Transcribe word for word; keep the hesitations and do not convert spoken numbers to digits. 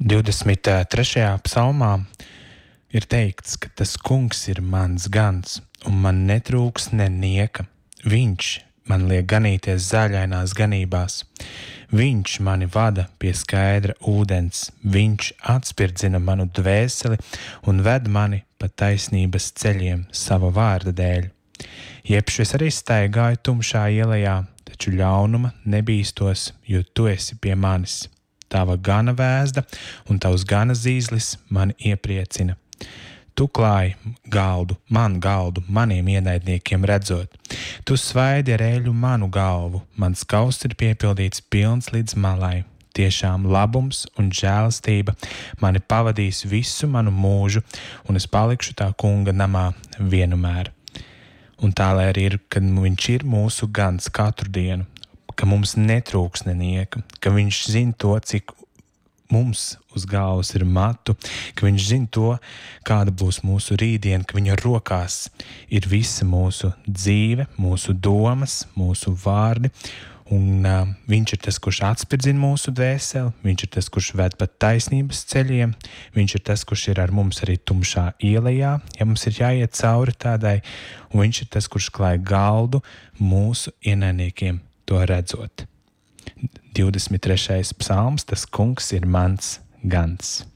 divdesmit trešajā psalmā ir teikts, ka tas kungs ir mans gans, un man netrūks ne nieka. Viņš man liek ganīties zaļainās ganībās. Viņš mani vada pie skaidra ūdens. Viņš atspirdzina manu dvēseli un ved mani pa taisnības ceļiem sava vārda dēļ. Jebšu es arī staigāju tumšā ielajā, taču ļaunuma nebīstos, jo tu esi pie manis. Tava gana vēzda un tavs gana zīzlis mani iepriecina. Tu klāji galdu, man galdu, maniem ienaidniekiem redzot. Tu svaidi ar eļu manu galvu, mans kausts ir piepildīts pilns līdz malai. Tiešām labums un žēlastība mani pavadīs visu manu mūžu, un es palikšu tā kunga namā vienmēr. Un tā lai arī ir, kad viņš ir mūsu gans katru dienu, ka mums netrūks nenieka, ka viņš zina to, cik mums uz galvas ir matu, ka viņš zina to, kāda būs mūsu rītdiena, ka viņa rokās ir visa mūsu dzīve, mūsu domas, mūsu vārdi, un uh, viņš ir tas, kurš atspirdzina mūsu dvēseli, viņš ir tas, kurš ved pa taisnības ceļiem, viņš ir tas, kurš ir ar mums arī tumšā ielajā, ja mums ir jāiet cauri tādai, un viņš ir tas, kurš klāj galdu mūsu ienaidniekiem to redzot. divdesmit trešais psalms, tas kungs ir mans gans.